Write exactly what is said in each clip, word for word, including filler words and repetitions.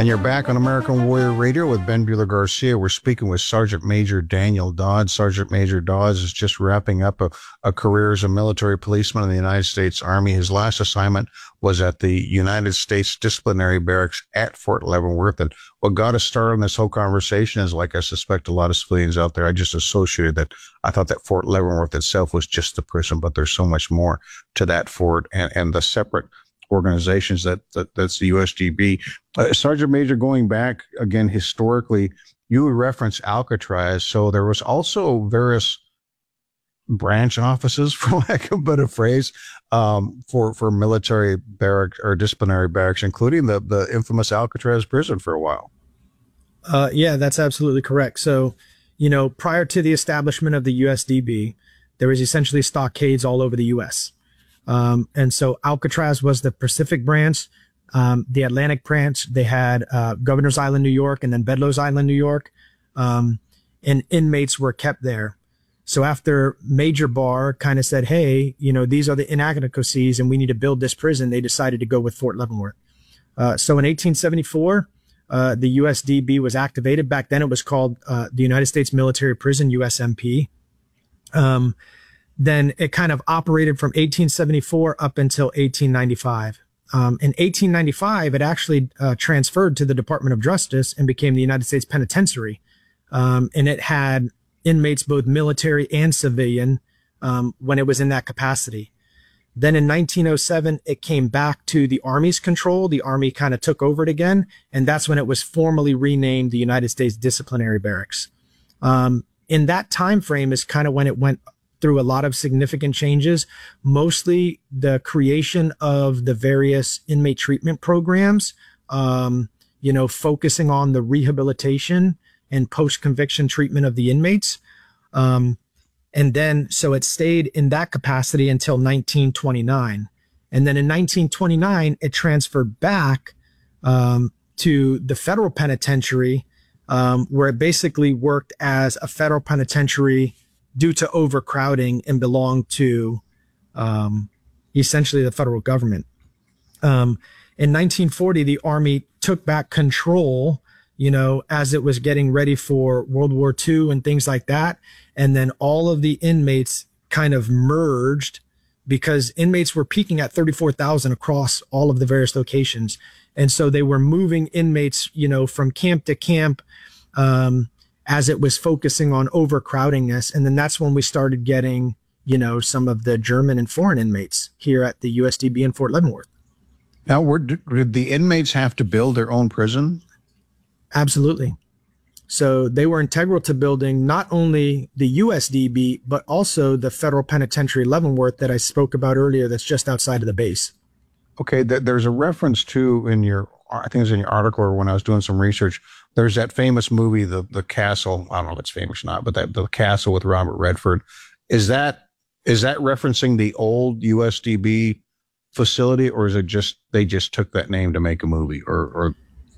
And you're back on American Warrior Radio with Ben Bueller Garcia. We're speaking with Sergeant Major Daniel Dodds. Sergeant Major Dodds is just wrapping up a, a career as a military policeman in the United States Army. His last assignment was at the United States Disciplinary Barracks at Fort Leavenworth. And what got us started on this whole conversation is, like I suspect a lot of civilians out there, I just associated that. I thought that Fort Leavenworth itself was just the prison, but there's so much more to that fort and, and the separate organizations that, that that's the U S D B. Uh, Sergeant Major, going back again historically, you reference Alcatraz. So there was also various branch offices, for lack of a better phrase, um, for for military barracks or disciplinary barracks, including the the infamous Alcatraz prison for a while. Uh, yeah, that's absolutely correct. So, you know, prior to the establishment of the U S D B, there was essentially stockades all over the U S Um, and so Alcatraz was the Pacific branch, um, the Atlantic branch. They had, uh, Governor's Island, New York, and then Bedloes Island, New York. Um, and inmates were kept there. So after Major Barr kind of said, hey, you know, these are the inadequacies and we need to build this prison, they decided to go with Fort Leavenworth. Uh, so in eighteen seventy-four, uh, the U S D B was activated. Back then it was called, uh, the United States Military Prison, U S M P. Um, Then it kind of operated from eighteen seventy-four up until eighteen ninety-five. Um, in eighteen ninety-five, it actually uh, transferred to the Department of Justice and became the United States Penitentiary. Um, and it had inmates, both military and civilian, um, when it was in that capacity. Then in nineteen oh seven, it came back to the Army's control. The Army kind of took over it again. And that's when it was formally renamed the United States Disciplinary Barracks. Um, in that time frame is kind of when it went through a lot of significant changes, mostly the creation of the various inmate treatment programs, um, you know, focusing on the rehabilitation and post-conviction treatment of the inmates. Um, and then, so it stayed in that capacity until nineteen twenty-nine. And then in nineteen twenty-nine, it transferred back, um, to the federal penitentiary, um, where it basically worked as a federal penitentiary due to overcrowding and belonged to, um, essentially the federal government. Um, in nineteen forty, the Army took back control, you know, as it was getting ready for World War Two and things like that. And then all of the inmates kind of merged because inmates were peaking at thirty-four thousand across all of the various locations. And so they were moving inmates, you know, from camp to camp, um, as it was focusing on overcrowdingness. And then that's when we started getting, you know, some of the German and foreign inmates here at the U S D B in Fort Leavenworth. Now, were, did the inmates have to build their own prison? Absolutely. So they were integral to building not only the U S D B, but also the Federal Penitentiary Leavenworth that I spoke about earlier that's just outside of the base. Okay, th there's a reference to in your, I think it was in your article or when I was doing some research, there's that famous movie, The the Castle. I don't know if it's famous or not, but that The Castle with Robert Redford. Is that is that referencing the old U S D B facility, or is it just they just took that name to make a movie? Or, or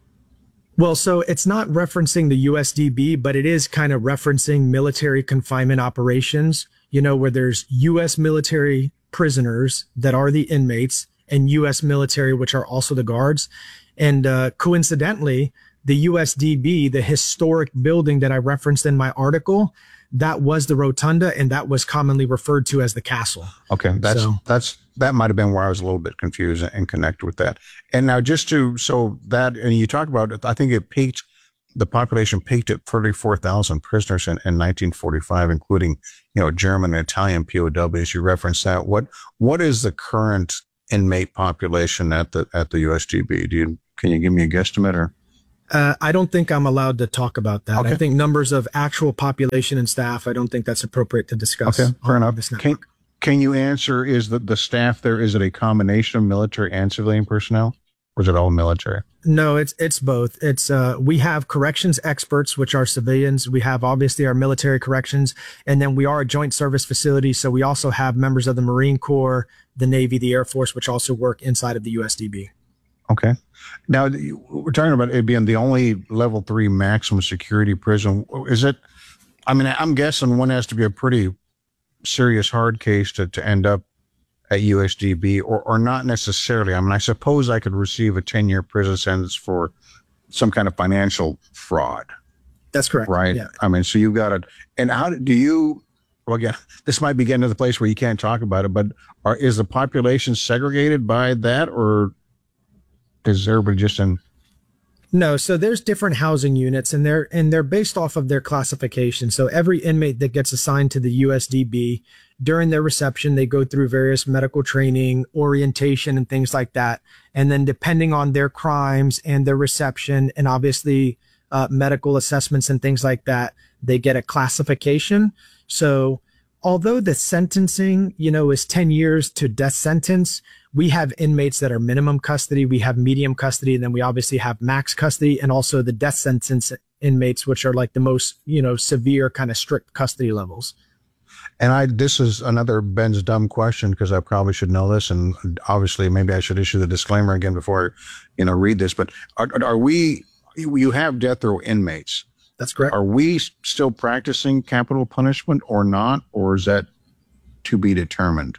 well, so it's not referencing the U S D B, but it is kind of referencing military confinement operations. You know, where there's U S military prisoners that are the inmates, and U S military, which are also the guards. And uh, coincidentally, the U S D B, the historic building that I referenced in my article, that was the rotunda, and that was commonly referred to as the castle. Okay, that's so, that's that might have been where I was a little bit confused and connected with that. And now, just to so that, and you talked about it, I think it peaked, the population peaked at thirty-four thousand prisoners in, in nineteen forty-five, including, you know, German and Italian P O Ws. You referenced that. What what is the current inmate population at the at the U S D B? Do you can you give me a guesstimate or? Uh, I don't think I'm allowed to talk about that. Okay. I think numbers of actual population and staff, I don't think that's appropriate to discuss. Okay, fair enough. This can, can you answer, is the, the staff there, is it a combination of military and civilian personnel, or is it all military? No, it's it's both. It's uh, we have corrections experts, which are civilians. We have obviously our military corrections, and then we are a joint service facility. So we also have members of the Marine Corps, the Navy, the Air Force, which also work inside of the U S D B. Okay. Now, we're talking about it being the only level three maximum security prison. Is it, I mean, I'm guessing one has to be a pretty serious hard case to, to end up at U S D B, or, or not necessarily. I mean, I suppose I could receive a ten year prison sentence for some kind of financial fraud. That's correct. Right. Yeah. I mean, so you've got to, and how do you, well, again, this might be getting to the place where you can't talk about it, but are, is the population segregated by that, or is everybody just in? No. So there's different housing units, and they're, and they're based off of their classification. So every inmate that gets assigned to the U S D B during their reception, they go through various medical training, orientation, and things like that. And then depending on their crimes and their reception, and obviously uh, medical assessments and things like that, they get a classification. So although the sentencing, you know, is ten years to death sentence, we have inmates that are minimum custody. We have medium custody. And then we obviously have max custody, and also the death sentence inmates, which are like the most, you know, severe kind of strict custody levels. And I, this is another Ben's dumb question, because I probably should know this. And obviously maybe I should issue the disclaimer again before, you know, read this, but are, are we, you have death row inmates. That's correct. Are we still practicing capital punishment or not, or is that to be determined?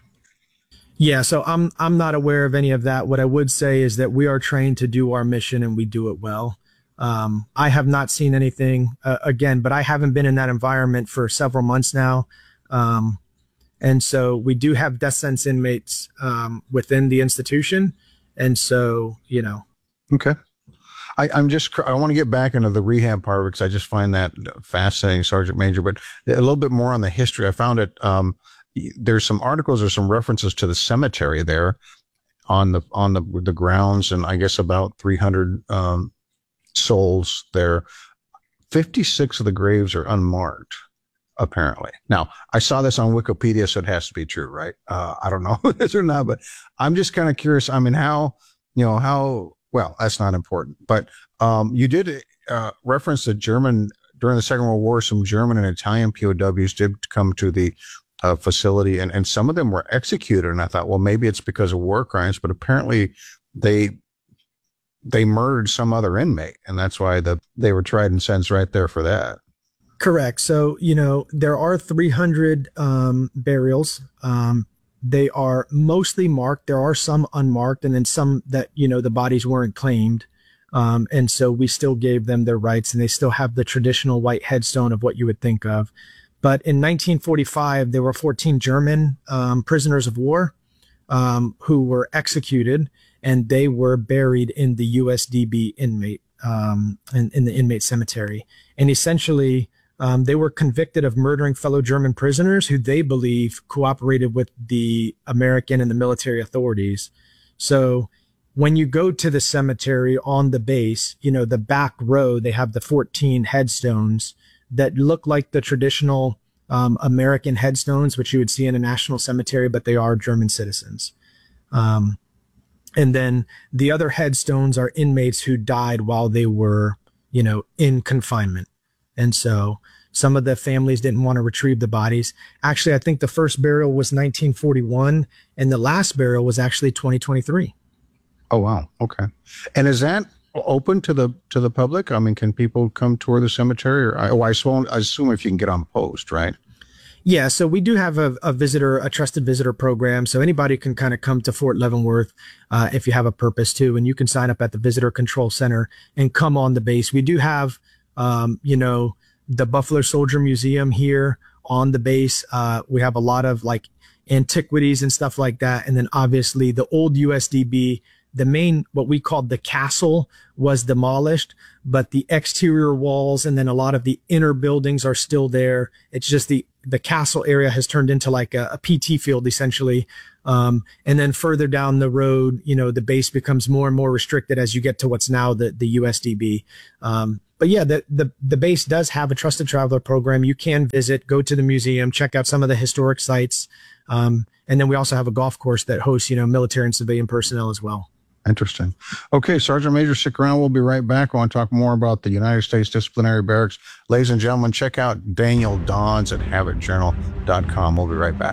Yeah, so I'm I'm not aware of any of that. What I would say is that we are trained to do our mission, and we do it well. Um, I have not seen anything uh, again, but I haven't been in that environment for several months now. Um, and so we do have death sentence inmates um, within the institution. And so, you know. Okay. I, I'm just, I want to get back into the rehab part of it, because I just find that fascinating, Sergeant Major, but a little bit more on the history. I found it, um, there's some articles or some references to the cemetery there on the, on the, the grounds, and I guess about three hundred, um, souls there. fifty-six of the graves are unmarked, apparently. Now, I saw this on Wikipedia, so it has to be true, right? Uh, I don't know if this or not, but I'm just kind of curious. I mean, how, you know, how, well, that's not important, but um, you did uh, reference the German, during the Second World War, some German and Italian P O Ws did come to the uh, facility, and, and some of them were executed. And I thought, well, maybe it's because of war crimes, but apparently they they murdered some other inmate, and that's why the they were tried and sentenced right there for that. Correct. So, you know, there are three hundred um, burials. Um, they are mostly marked. There are some unmarked, and then some that, you know, the bodies weren't claimed. Um, and so we still gave them their rights, and they still have the traditional white headstone of what you would think of. But in nineteen forty-five, there were fourteen German um, prisoners of war um, who were executed, and they were buried in the U S D B inmate, um, in, in the inmate cemetery. And essentially, um, they were convicted of murdering fellow German prisoners who they believe cooperated with the American and the military authorities. So when you go to the cemetery on the base, you know, the back row, they have the fourteen headstones that look like the traditional um, American headstones, which you would see in a national cemetery, but they are German citizens. Um, and then the other headstones are inmates who died while they were, you know, in confinement. And so some of the families didn't want to retrieve the bodies. Actually, I think the first burial was nineteen forty-one, and the last burial was actually twenty twenty-three. Oh, wow. Okay. And is that open to the to the public? I mean, can people come tour the cemetery? Or oh, I assume, I assume if you can get on post, right? Yeah, so we do have a, a visitor, a trusted visitor program. So anybody can kind of come to Fort Leavenworth uh, if you have a purpose to, and you can sign up at the Visitor Control Center and come on the base. We do have, um, you know, the Buffalo Soldier Museum here on the base. Uh, we have a lot of like antiquities and stuff like that. And then obviously the old U S D B, the main, what we called the castle, was demolished, but the exterior walls and then a lot of the inner buildings are still there. It's just the, the castle area has turned into like a, a P T field essentially. Um, and then further down the road, you know, the base becomes more and more restricted as you get to what's now the, the U S D B. Um, but yeah, the, the, the base does have a trusted traveler program. You can visit, go to the museum, check out some of the historic sites. Um, and then we also have a golf course that hosts, you know, military and civilian personnel as well. Interesting. Okay, Sergeant Major, stick around. We'll be right back. I want to talk more about the United States Disciplinary Barracks. Ladies and gentlemen, check out Daniel Dodds at habit journal dot com. We'll be right back.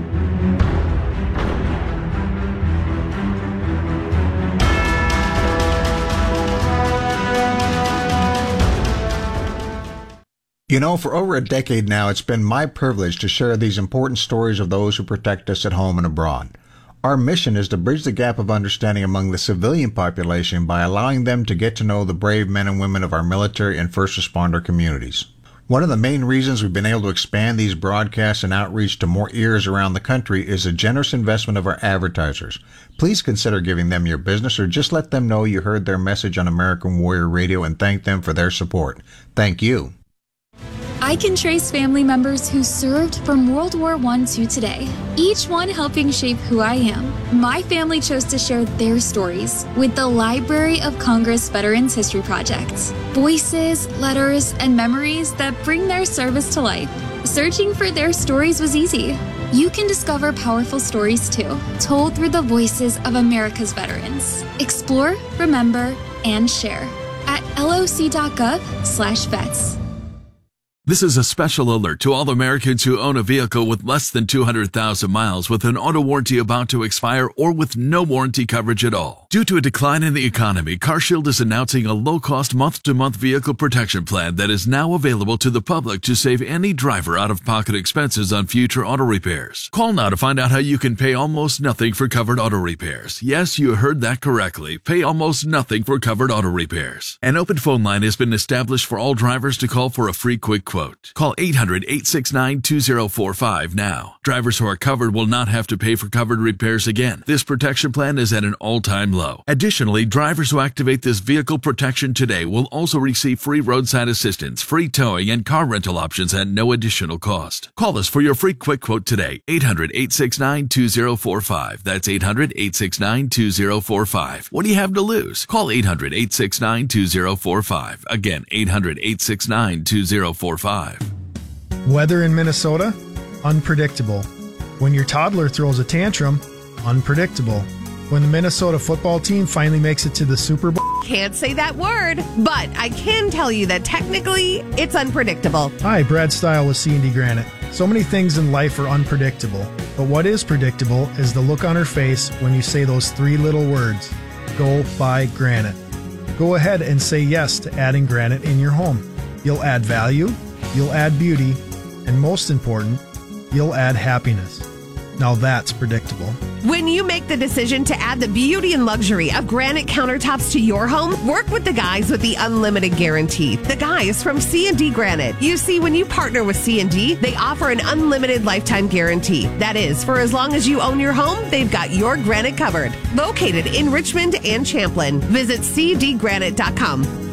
You know, for over a decade now, it's been my privilege to share these important stories of those who protect us at home and abroad. Our mission is to bridge the gap of understanding among the civilian population by allowing them to get to know the brave men and women of our military and first responder communities. One of the main reasons we've been able to expand these broadcasts and outreach to more ears around the country is the generous investment of our advertisers. Please consider giving them your business or just let them know you heard their message on American Warrior Radio and thank them for their support. Thank you. I can trace family members who served from World War One to today, each one helping shape who I am. My family chose to share their stories with the Library of Congress Veterans History Project. Voices, letters, and memories that bring their service to life. Searching for their stories was easy. You can discover powerful stories too, told through the voices of America's veterans. Explore, remember, and share at loc.gov slash vets. This is a special alert to all Americans who own a vehicle with less than two hundred thousand miles with an auto warranty about to expire or with no warranty coverage at all. Due to a decline in the economy, CarShield is announcing a low-cost month-to-month vehicle protection plan that is now available to the public to save any driver out-of-pocket expenses on future auto repairs. Call now to find out how you can pay almost nothing for covered auto repairs. Yes, you heard that correctly. Pay almost nothing for covered auto repairs. An open phone line has been established for all drivers to call for a free quick quote. Call eight hundred, eight six nine, two zero four five now. Drivers who are covered will not have to pay for covered repairs again. This protection plan is at an all-time low. Additionally, drivers who activate this vehicle protection today will also receive free roadside assistance, free towing, and car rental options at no additional cost. Call us for your free quick quote today. eight hundred, eight six nine, two zero four five. That's eight hundred, eight six nine, two zero four five. What do you have to lose? Call eight hundred, eight six nine, two zero four five. Again, eight hundred, eight six nine, two zero four five. Weather in Minnesota? Unpredictable. When your toddler throws a tantrum? Unpredictable. When the Minnesota football team finally makes it to the Super Bowl? Can't say that word, but I can tell you that technically it's unpredictable. Hi, Brad Stile with C and D Granite. So many things in life are unpredictable, but what is predictable is the look on her face when you say those three little words, go buy granite. Go ahead and say yes to adding granite in your home. You'll add value, you'll add beauty, and most important, you'll add happiness. Now that's predictable. When you make the decision to add the beauty and luxury of granite countertops to your home, work with the guys with the unlimited guarantee. The guys from C and D Granite. You see, when you partner with C and D, they offer an unlimited lifetime guarantee. That is, for as long as you own your home, they've got your granite covered. Located in Richmond and Champlin. Visit c d granite dot com.